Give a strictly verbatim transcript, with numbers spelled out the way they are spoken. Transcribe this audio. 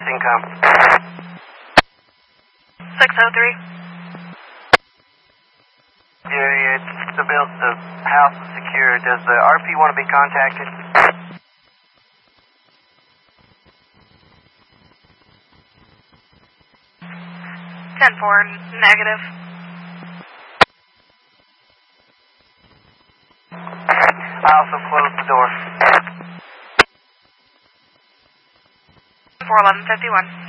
income. six oh three. Yeah, yeah, it's the build, the house is secure. Does the R P want to be contacted? ten four, negative. I also closed the door. four eleven fifty-one.